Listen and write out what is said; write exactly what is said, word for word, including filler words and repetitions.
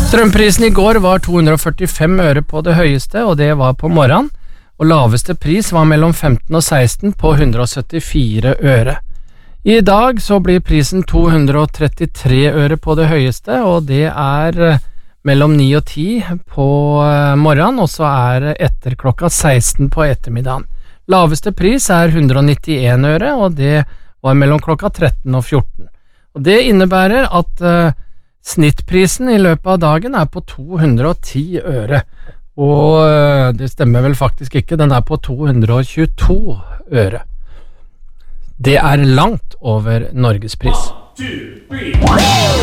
Strømprisen i går var to hundre og førtifem øre på det høyeste, og det var på morgenen, og laveste pris var mellom femten og seksten på hundre og syttifire øre. I dag så blir prisen to hundre og trettitre øre på det høyeste, og det er mellom ni og ti på morgenen, og så er det etter klokka seksten på ettermiddagen. Laveste pris er hundre og nittien øre, og det var mellom klokka tretten og fjorten. Og det innebærer at uh, snittprisen i løpet av dagen er på to hundre og ti øre, og uh, det stemmer vel faktisk ikke, den er på to hundre og tjueto øre. Det er langt over Norgespris. One, two, three.